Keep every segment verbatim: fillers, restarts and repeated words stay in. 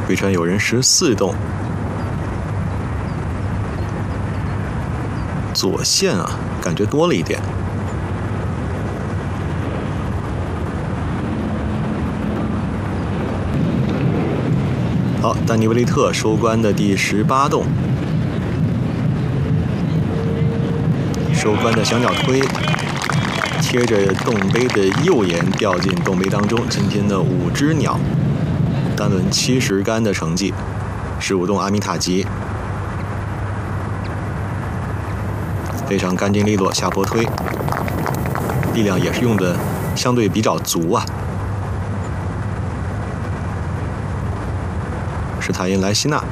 贵川有人十四洞，左线啊，感觉多了一点。好，丹尼维利特收官的第十八洞，收官的小鸟推贴着洞杯的右沿掉进洞杯当中。今天的五只鸟，单轮七十杆的成绩。十五洞阿米塔吉非常干净利落，下坡推，力量也是用的相对比较足啊。是塔因莱西纳，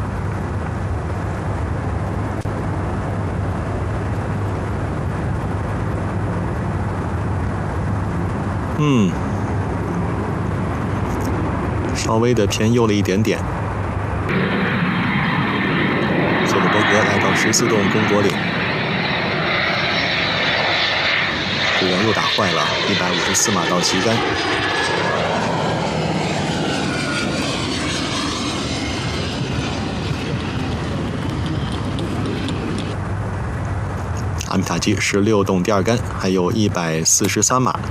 嗯，稍微的偏右了一点点。索德伯格来到十四洞公国岭，队员又打坏了，一百五十四码到旗杆。阿米塔基十六洞第二杆，还有一百四十三码。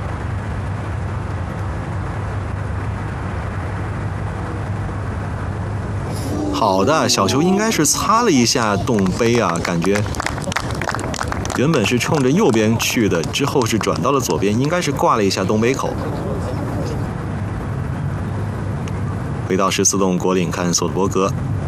好的，小球应该是擦了一下洞杯啊，感觉原本是冲着右边去的，之后是转到了左边，应该是挂了一下洞杯口。回到十四洞国岭看索德伯格。